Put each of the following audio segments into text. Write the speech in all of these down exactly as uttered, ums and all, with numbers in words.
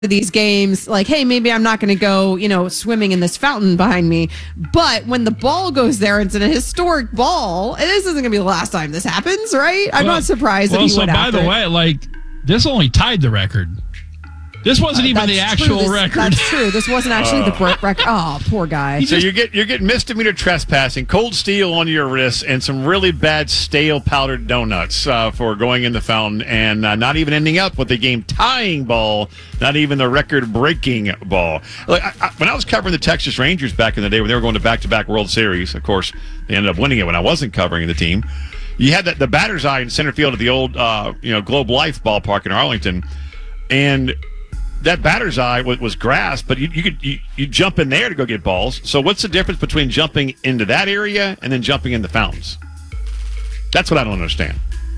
these games, like, hey, maybe I'm not going to go, you know, swimming in this fountain behind me. But when the ball goes there, it's an historic ball. And this isn't going to be the last time this happens, right? I'm well, not surprised well, that he so went by after the it. way, like, this only tied the record. This wasn't uh, even the actual this, record. That's true. This wasn't actually the uh, record. Oh, poor guy. So you get you're getting misdemeanor trespassing, cold steel on your wrists, and some really bad stale powdered donuts uh, for going in the fountain and uh, not even ending up with the game tying ball, not even the record breaking ball. Like I, I, when I was covering the Texas Rangers back in the day when they were going to back to back World Series, of course they ended up winning it when I wasn't covering the team. You had the, the batter's eye in center field at the old uh, you know Globe Life ballpark in Arlington, and that batter's eye was, was grass, but you, you could you, you jump in there to go get balls. So what's the difference between jumping into that area and then jumping in the fountains? That's what I don't understand.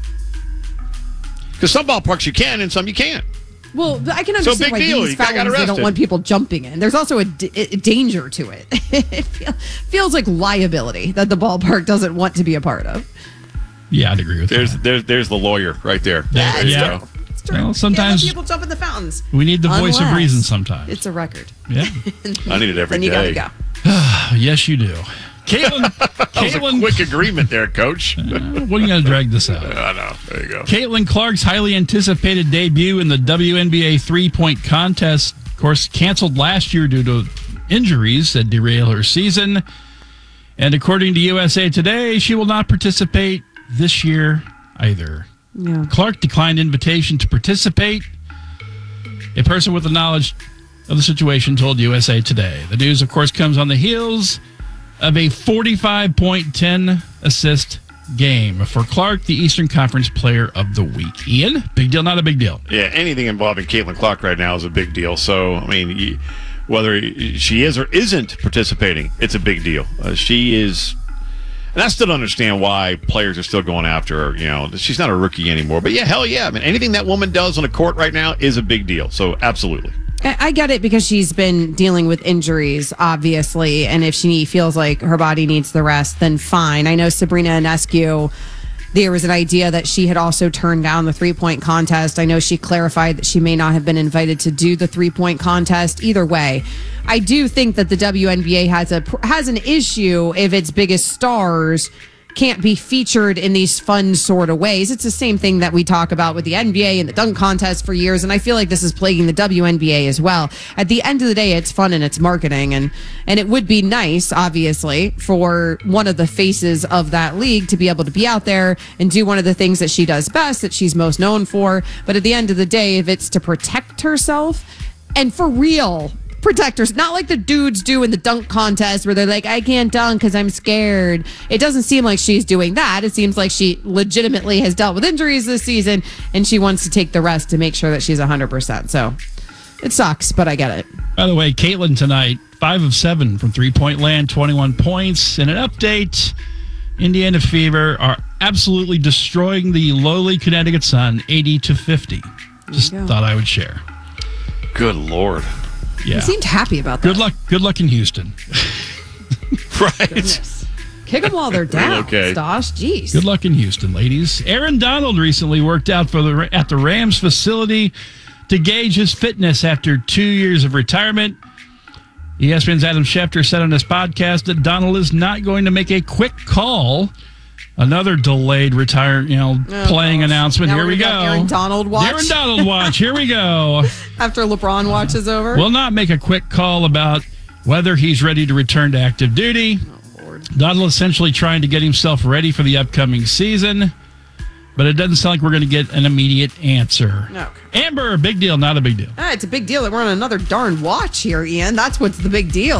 Because some ballparks you can and some you can't. Well, I can understand so big why deal. these You got fountains, they don't want people jumping in. There's also a, d- a danger to it. It feel, feels like liability that the ballpark doesn't want to be a part of. Yeah, I'd agree with there's, that. There's, there's the lawyer right there. there there yeah. Go. True. Well, sometimes people jump in the fountains. We need the voice Unless of reason sometimes. It's a record. Yeah. I need it every then you day. gotta go. Yes, you do. Caitlin, that Caitlin, was a quick agreement there, Coach. uh, we're going to drag this out. I know. There you go. Caitlin Clark's highly anticipated debut in the W N B A three-point contest, of course, canceled last year due to injuries that derail her season. And according to U S A Today, she will not participate this year either. Yeah. Clark declined invitation to participate. A person with the knowledge of the situation told U S A Today. The news, of course, comes on the heels of a forty-five point ten assist game for Clark, the Eastern Conference Player of the Week. Ian, big deal, not a big deal? Yeah, anything involving Caitlin Clark right now is a big deal. So, I mean, you, whether she is or isn't participating, it's a big deal. Uh, she is... And I still don't understand why players are still going after her. You know, she's not a rookie anymore. But yeah, hell yeah. I mean, anything that woman does on a court right now is a big deal. So absolutely. I get it because she's been dealing with injuries, obviously. And if she feels like her body needs the rest, then fine. I know Sabrina Ionescu, there was an idea that she had also turned down the three-point contest. I know she clarified that she may not have been invited to do the three-point contest. Either way, I do think that the W N B A has a has an issue if its biggest stars can't be featured in these fun sort of ways. It's the same thing that we talk about with the N B A and the dunk contest for years, and I feel like this is plaguing the W N B A as well. At the end of the day, it's fun and it's marketing, and and it would be nice, obviously, for one of the faces of that league to be able to be out there and do one of the things that she does best, that she's most known for. But at the end of the day, if it's to protect herself, and for real, protectors, not like the dudes do in the dunk contest where they're like, I can't dunk because I'm scared. It doesn't seem like she's doing that. It seems like she legitimately has dealt with injuries this season and she wants to take the rest to make sure that she's one hundred percent. So it sucks, but I get it. By the way, Caitlin tonight, five of seven from three-point land, twenty-one points. And an update, Indiana Fever are absolutely destroying the lowly Connecticut Sun, eighty to fifty. Just thought I would share. Good Lord. Yeah. He seemed happy about that. Good luck. Good luck in Houston. Right. Goodness. Kick them while they're down. Okay. Stosh. Jeez. Good luck in Houston, ladies. Aaron Donald recently worked out for the at the Rams facility to gauge his fitness after two years of retirement. E S P N's Adam Schefter said on his podcast that Donald is not going to make a quick call. Another delayed retire, you know, oh, playing gosh. announcement. Now Here we go. Aaron Donald watch. Aaron Donald watch. Here we go. After LeBron watch is over. Will not make a quick call about whether he's ready to return to active duty. Oh, Lord. Donald essentially trying to get himself ready for the upcoming season, but it doesn't sound like we're going to get an immediate answer. Okay. Amber, big deal, not a big deal. Ah, it's a big deal that we're on another darn watch here, Ian. That's what's the big deal.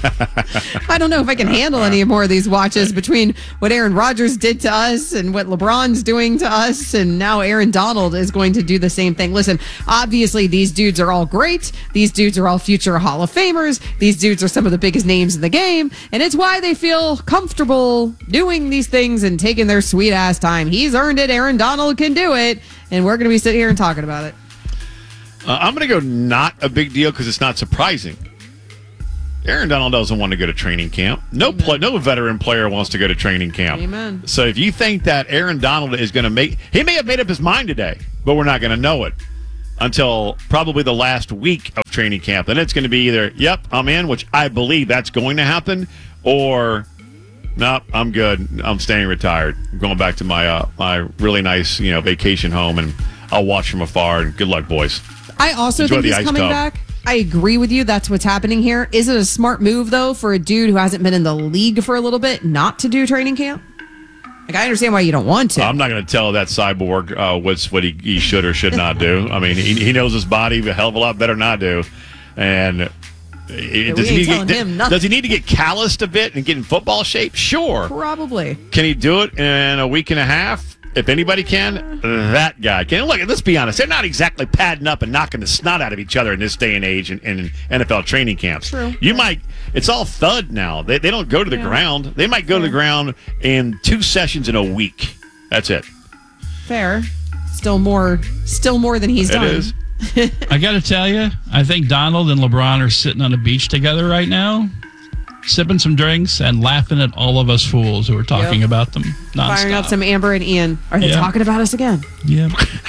I don't know if I can handle any more of these watches between what Aaron Rodgers did to us and what LeBron's doing to us, and now Aaron Donald is going to do the same thing. Listen, obviously these dudes are all great. These dudes are all future Hall of Famers. These dudes are some of the biggest names in the game, and it's why they feel comfortable doing these things and taking their sweet ass time. He's earned it. Aaron Donald can do it, and we're going to be sitting here and talking about it. Uh, I'm going to go not a big deal because it's not surprising. Aaron Donald doesn't want to go to training camp. No play, no veteran player wants to go to training camp. Amen. So if you think that Aaron Donald is going to make... He may have made up his mind today, but we're not going to know it until probably the last week of training camp. And it's going to be either, yep, I'm in, which I believe that's going to happen, or nope, I'm good. I'm staying retired. I'm going back to my uh, my really nice, you know, vacation home, and I'll watch from afar. And good luck, boys. I also Enjoy think the he's ice coming tub. back. I agree with you. That's what's happening here. Is it a smart move, though, for a dude who hasn't been in the league for a little bit not to do training camp? Like, I understand why you don't want to. I'm not going to tell that cyborg uh, what's what he, he should or should not do. I mean, he, he knows his body a hell of a lot better than I do. And Yeah, does, we he ain't need to telling get, him nothing. does he need to get calloused a bit and get in football shape? Sure. Probably. Can he do it in a week and a half? If anybody can, that guy can. Look, let's be honest. They're not exactly padding up and knocking the snot out of each other in this day and age in, in N F L training camps. True. You might, it's all thud now. They, they don't go to the Yeah. ground. They might go to the ground in two sessions in a week. That's it. Fair. Still more Still more than he's It done. is. I got to tell you, I think Donald and LeBron are sitting on a beach together right now, sipping some drinks and laughing at all of us fools who are talking Yep. about them nonstop. Firing up some Amber and Ian. Are they Yeah. talking about us again? Yeah.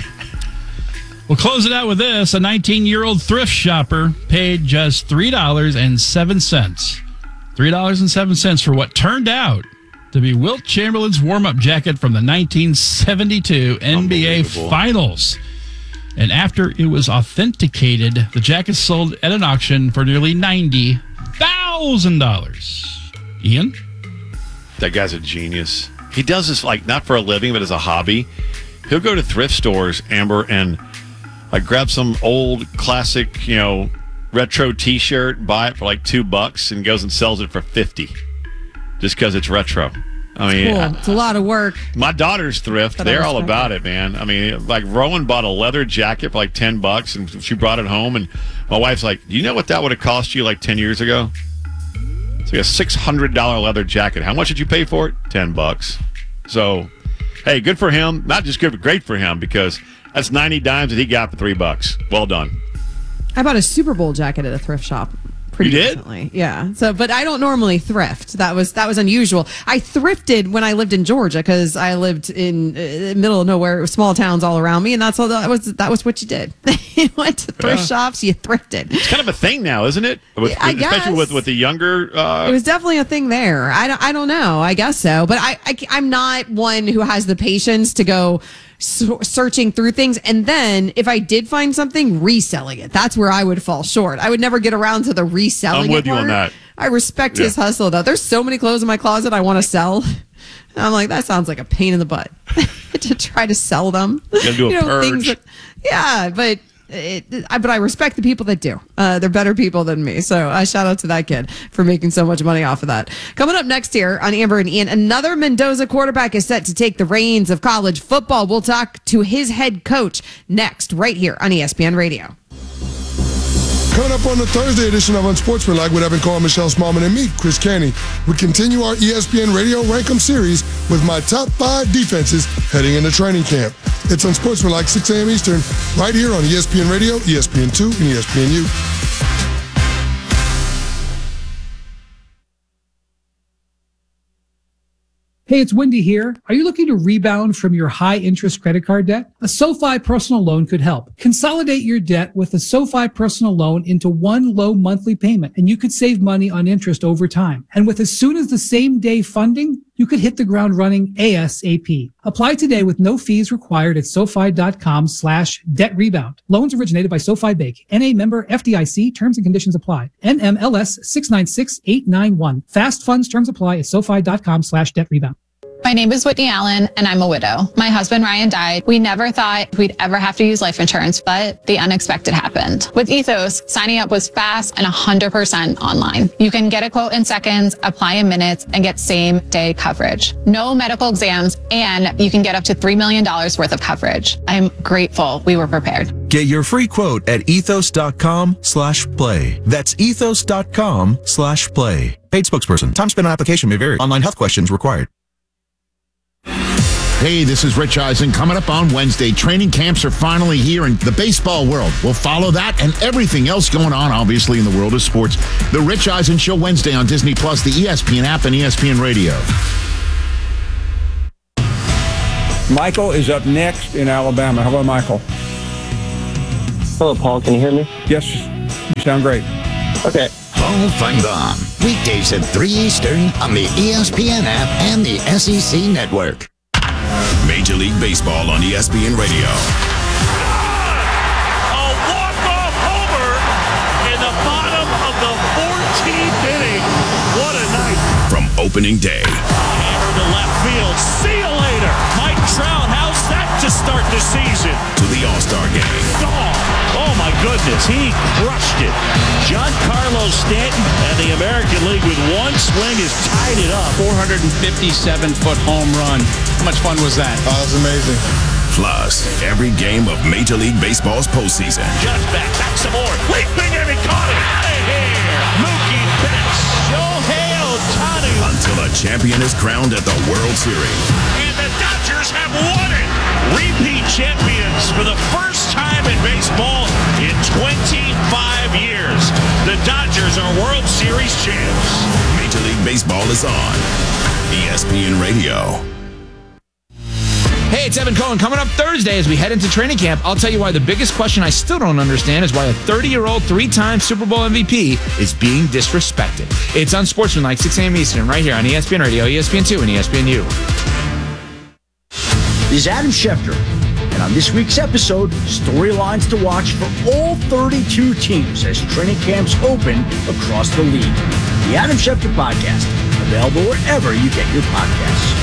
We'll close it out with this. A nineteen-year-old thrift shopper paid just three dollars and seven cents. three dollars and seven cents for what turned out to be Wilt Chamberlain's warm-up jacket from the nineteen seventy-two N B A Unbelievable. Finals. And after it was authenticated, the jacket sold at an auction for nearly ninety thousand dollars. Ian? That guy's a genius. He does this, like, not for a living, but as a hobby. He'll go to thrift stores, Amber, and, like, grab some old classic, you know, retro T-shirt, buy it for, like, two bucks, and goes and sells it for fifty just because it's retro. I mean, Cool. I- It's a lot of work. my daughter's thrift. But I They're all respect about it. it, man. I mean, like Rowan bought a leather jacket for like ten bucks, and she brought it home. And my wife's like, "Do you know what that would have cost you like ten years ago? It's like a six hundred dollar leather jacket. How much did you pay for it? Ten bucks. So, hey, good for him. Not just good, but great for him, because that's ninety dimes that he got for three bucks. Well done. I bought a Super Bowl jacket at a thrift shop. Pretty You did? recently. Yeah. So, but I don't normally thrift. That was that was unusual. I thrifted when I lived in Georgia because I lived in uh, middle of nowhere, small towns all around me, and that's all. That was that was what you did. You went to thrift Yeah. shops. You thrifted. It's kind of a thing now, isn't it? With, Yeah, I especially guess. with with the younger. Uh, It was definitely a thing there. I don't, I don't know. I guess so. But I, I, I'm not one who has the patience to go so- searching through things. And then if I did find something, reselling it. That's where I would fall short. I would never get around to the reselling I'm with it you on part. that. I respect his Yeah. hustle, though. There's so many clothes in my closet I want to sell. And I'm like, that sounds like a pain in the butt to try to sell them. gotta do a purge. that, yeah, but it, I, but I respect the people that do. Uh, they're better people than me. So I shout out to that kid for making so much money off of that. Coming up next here on Amber and Ian, another Mendoza quarterback is set to take the reins of college football. We'll talk to his head coach next, right here on E S P N Radio. Coming up on the Thursday edition of Unsportsmanlike with Evan Cole, Michelle Smallman, and me, Chris Caney, we continue our E S P N Radio Rank 'em series with my top five defenses heading into training camp. It's Unsportsmanlike, six a.m. Eastern, right here on E S P N Radio, E S P N two, and E S P N U. Hey, it's Wendy here. Are you looking to rebound from your high interest credit card debt? A SoFi personal loan could help. Consolidate your debt with a SoFi personal loan into one low monthly payment, and you could save money on interest over time. And with as soon as the same day funding, you could hit the ground running ASAP. Apply today with no fees required at SoFi.com slash debt rebound. Loans originated by SoFi Bank. N A member F D I C. Terms and conditions apply. N M L S six nine six eight nine one. Fast funds terms apply at SoFi.com slash debt rebound. My name is Whitney Allen, and I'm a widow. My husband, Ryan, died. We never thought we'd ever have to use life insurance, but the unexpected happened. With Ethos, signing up was fast and one hundred percent online. You can get a quote in seconds, apply in minutes, and get same-day coverage. No medical exams, and you can get up to three million dollars worth of coverage. I'm grateful we were prepared. Get your free quote at ethos.com slash play. That's ethos.com slash play. Paid spokesperson. Time spent on application may vary. Online health questions required. Hey, this is Rich Eisen. Coming up on Wednesday, training camps are finally here in the baseball world. We'll follow that and everything else going on, obviously, in the world of sports. The Rich Eisen Show Wednesday on Disney Plus, the E S P N app, and E S P N Radio. Michael is up next in Alabama. Hello, Michael. Hello, Paul. Can you hear me? Yes, you sound great. Okay. Paul Feinbaum. Weekdays at three Eastern on the E S P N app and the S E C Network. Major League Baseball on E S P N Radio. A walk-off homer in the bottom of the fourteenth inning. What a night. From opening day. Hammer to left field. See you later. Mike Trout, how's that to start the season? To the All-Star game. Gone. Oh, my goodness. He crushed it. Giancarlo Stanton and the American League with one swing has tied it up. four hundred fifty-seven foot home run. How much fun was that? Oh, it was amazing. Plus, every game of Major League Baseball's postseason. Just back, back some more. Leaping and he caught it. Out of here. Mookie Betts. Shohei Ohtani. Until a champion is crowned at the World Series. And the Dodgers have won it. Repeat champions for the first time in baseball in twenty-five years. The Dodgers are World Series champs. Major League Baseball is on E S P N Radio. Hey, it's Evan Cohen. Coming up Thursday as we head into training camp, I'll tell you why the biggest question I still don't understand is why a thirty-year-old, three-time Super Bowl M V P is being disrespected. It's Unsportsmanlike, six a.m. Eastern, right here on E S P N Radio, E S P N two, and E S P N U. This is Adam Schefter, and on this week's episode, storylines to watch for all thirty-two teams as training camps open across the league. The Adam Schefter Podcast, available wherever you get your podcasts.